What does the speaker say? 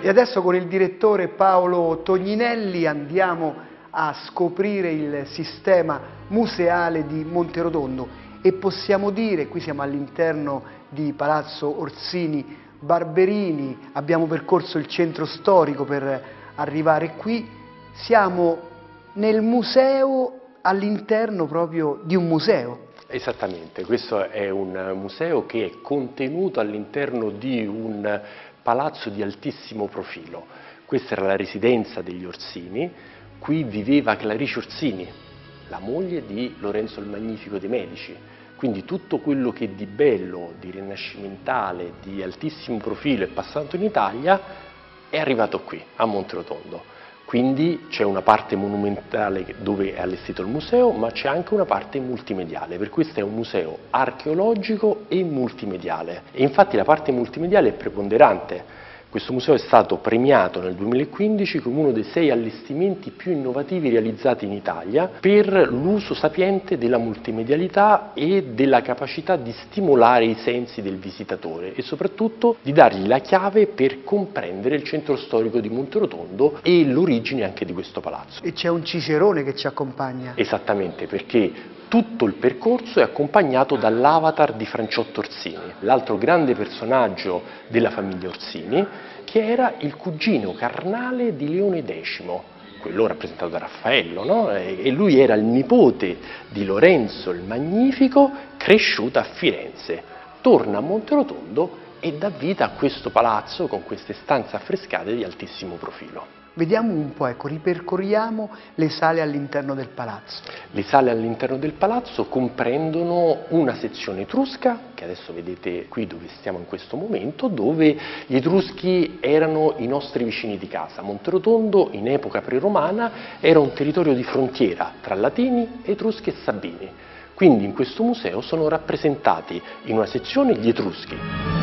adesso con il direttore Paolo Togninelli andiamo a scoprire il sistema museale di Monterotondo e possiamo dire, qui siamo all'interno di Palazzo Orsini Barberini, abbiamo percorso il centro storico per arrivare qui, siamo nel museo all'interno proprio di un museo. Esattamente, questo è un museo che è contenuto all'interno di un palazzo di altissimo profilo. Questa era la residenza degli Orsini, qui viveva Clarice Orsini, la moglie di Lorenzo il Magnifico de' Medici. Quindi tutto quello che di bello, di rinascimentale, di altissimo profilo è passato in Italia è arrivato qui, a Monterotondo. Quindi c'è una parte monumentale dove è allestito il museo, ma c'è anche una parte multimediale, per questo è un museo archeologico e multimediale. E infatti la parte multimediale è preponderante. Questo museo è stato premiato nel 2015 come uno dei 6 allestimenti più innovativi realizzati in Italia per l'uso sapiente della multimedialità e della capacità di stimolare i sensi del visitatore e soprattutto di dargli la chiave per comprendere il centro storico di Monterotondo e l'origine anche di questo palazzo. E c'è un cicerone che ci accompagna. Esattamente, perché tutto il percorso è accompagnato dall'avatar di Franciotto Orsini, l'altro grande personaggio della famiglia Orsini, che era il cugino carnale di Leone X, quello rappresentato da Raffaello, no? E lui era il nipote di Lorenzo il Magnifico, cresciuto a Firenze. Torna a Monterotondo e dà vita a questo palazzo con queste stanze affrescate di altissimo profilo. Vediamo un po', ecco, ripercorriamo le sale all'interno del palazzo. Le sale all'interno del palazzo comprendono una sezione etrusca, che adesso vedete qui dove stiamo in questo momento, dove gli Etruschi erano i nostri vicini di casa. Monterotondo, in epoca preromana, era un territorio di frontiera tra Latini, Etruschi e Sabini. Quindi in questo museo sono rappresentati in una sezione gli Etruschi,